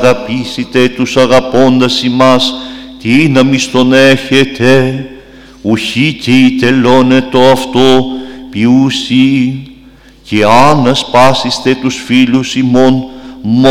αγαπήσετε τους αγαπώντας ημάς, τι να μισθον έχετε, ουχή και η τελώνετο αυτό ποιούσι, και αν ασπάσιστε τους φίλους ημών,